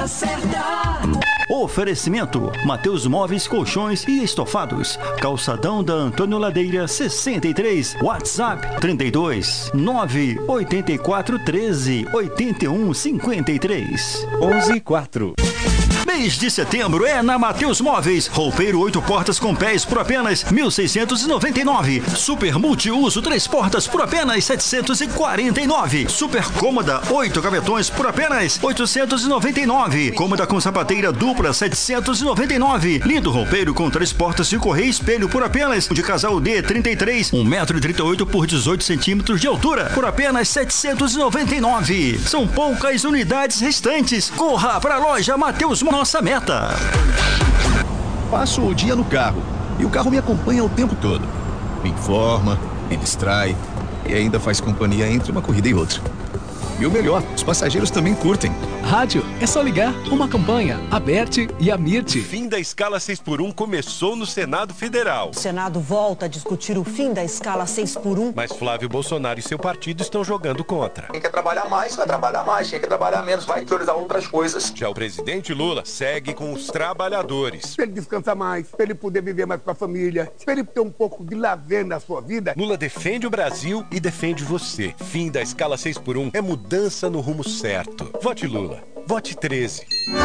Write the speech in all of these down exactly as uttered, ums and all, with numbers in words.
certa. Oferecimento: Mateus Móveis, Colchões e Estofados. Calçadão da Antônio Ladeira sessenta e três. WhatsApp trinta e dois, nove oito quatro, treze, oitenta e um, cinquenta e três. onze e quatro. Mês de setembro é na Mateus Móveis. Roupeiro oito portas com pés por apenas mil seiscentos e noventa e nove. Super multiuso três portas por apenas setecentos e quarenta e nove. Super cômoda oito gavetões por apenas oitocentos e noventa e nove. Cômoda com sapateira dupla setecentos e noventa e nove. Lindo roupeiro com três portas de correia e espelho por apenas de casal D trinta e três, um metro e trinta e oito por dezoito centímetros de altura por apenas setecentos e noventa e nove. São poucas unidades restantes. Corra para a loja Mateus Móveis. Nossa meta. Passo o dia no carro e o carro me acompanha o tempo todo. Me informa, me distrai e ainda faz companhia entre uma corrida e outra. E o melhor, os passageiros também curtem. Rádio, é só ligar, uma campanha, a Bert e a Mirte. O fim da escala seis por um começou no Senado Federal. O Senado volta a discutir o fim da escala seis por um. Mas Flávio Bolsonaro e seu partido estão jogando contra. Quem quer trabalhar mais, vai trabalhar mais. Quem quer trabalhar menos, vai priorizar outras coisas. Já o presidente Lula segue com os trabalhadores. Para ele descansar mais, para ele poder viver mais com a família, para ele ter um pouco de lazer na sua vida. Lula defende o Brasil e defende você. Fim da escala seis por um é mudança no rumo certo. Vote Lula. Vote treze.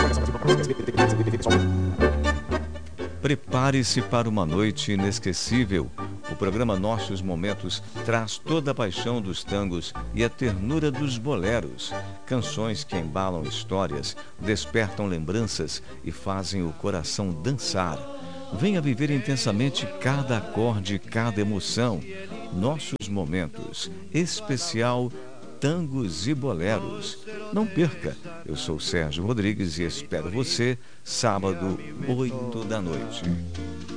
Prepare-se para uma noite inesquecível. O programa Nossos Momentos traz toda a paixão dos tangos e a ternura dos boleros. Canções que embalam histórias, despertam lembranças e fazem o coração dançar. Venha viver intensamente cada acorde, cada emoção. Nossos Momentos, especial Tangos e Boleros. Não perca, eu sou Sérgio Rodrigues e espero você sábado, oito da noite.